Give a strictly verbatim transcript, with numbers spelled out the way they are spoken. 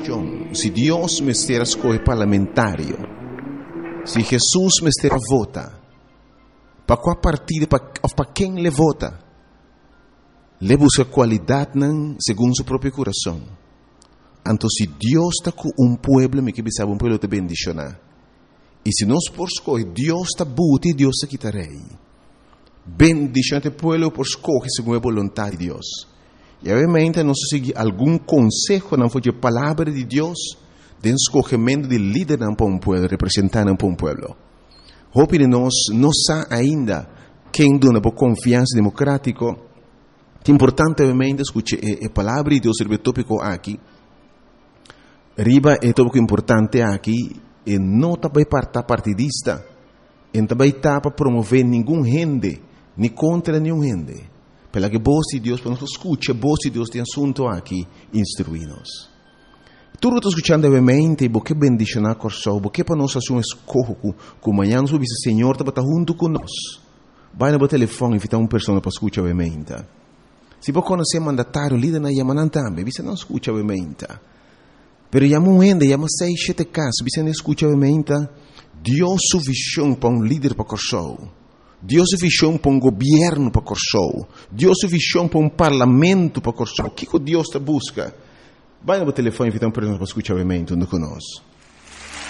questão. Se Deus me estiver escolhe parlamentário, se Jesus me estiver vota, para qual partido, para quem ele vota, ele busca qualidade segundo seu próprio coração. Então, se Deus está com um povo, me que sabe um povo te bendicionar. E se nós por escolher, Deus está buti e Deus está quitarei. Bendicionate povo por escolher segundo a vontade de Deus. E obviamente nós seguir algum conselho, não foi a palavra de Deus, de escolhimento de líder para um povo, representante para um povo. Hope de nós não sabe ainda quem dona por confiança democrática. É importante obviamente escutar a palavra de Deus sobre o tópico aqui. Riba é tópico importante aqui. E não também para partidista, e também está para promover nenhum rende, nem contra nenhum rende. Pela que voz de Deus, para nós escutar, a voz de Deus tem assunto aqui, instruir-nos. Tudo que escutando obviamente, porque bendicionar coração, porque para nós fazer um escorro, que amanhã nós vamos dizer, Senhor, está junto conosco. Vai no telefone e invitar uma pessoa para escutar obviamente. Se você conhecer mandatário, líder na Yamanan também, você não escuta obviamente. Pero ya muende, ya sei sete casos, você não escuta obviamente, Deus su visão para um líder para Corsou, Deus su visão para um governo para Corsou, Deus su visão para um parlamento para Corsou. O que Deus te busca? Vai no telefone e invita uma pessoa para escutar obviamente, não conosco.